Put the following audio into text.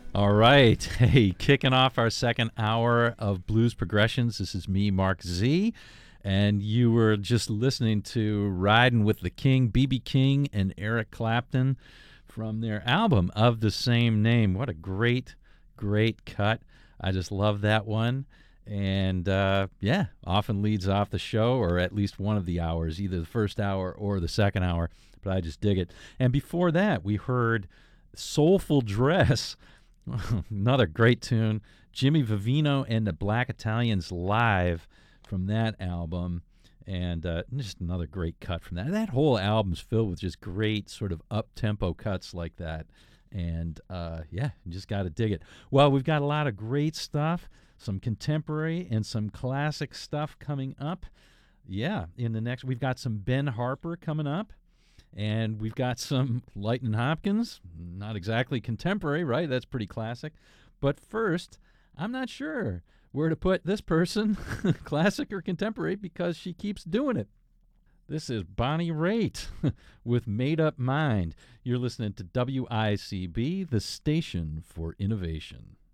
All right. Hey, kicking off our second hour of Blues Progressions. This is me, Mark Z. And you were just listening to Riding with the King, B.B. King and Eric Clapton from their album of the same name. What a great, great cut. I just love that one. And yeah, often leads off the show, or at least one of the hours, either the first hour or the second hour. But I just dig it. And before that, we heard Soulful Dress. Another great tune. Jimmy Vivino and the Black Italians live from that album. And just another great cut from that. That whole album's filled with just great sort of up-tempo cuts like that. And yeah, you just got to dig it. Well, we've got a lot of great stuff, some contemporary and some classic stuff coming up. Yeah, in the next, we've got some Ben Harper coming up. And we've got some Lightning Hopkins, not exactly contemporary, right? That's pretty classic. But first, I'm not sure where to put this person, classic or contemporary, because she keeps doing it. This is Bonnie Raitt with Made Up Mind. You're listening to WICB, the station for innovation.